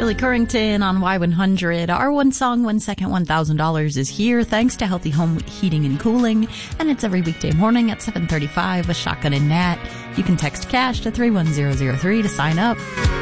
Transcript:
Billy Currington on Y100. Our One Song, 1 Second, $1,000 is here thanks to Healthy Home Heating and Cooling, and it's every weekday morning at 7:35 with Shotgun and Nat. You can text CASH to 31003 to sign up.